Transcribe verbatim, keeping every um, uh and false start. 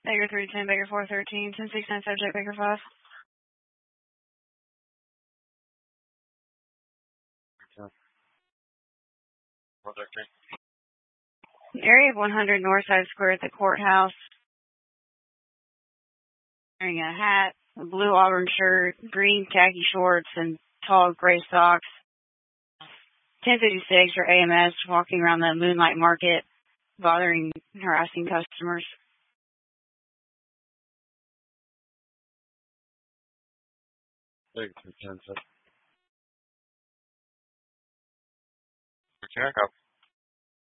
Baker three ten, Baker four thirteen, ten six nine, subject Baker five. four thirteen. Area of one hundred Northside Square at the courthouse. Wearing a hat, a blue auburn shirt, green khaki shorts, and tall gray socks. ten fifty-six or A M S, walking around the Moonlight Market, bothering, harassing customers. Baker three ten, sir. Okay, I got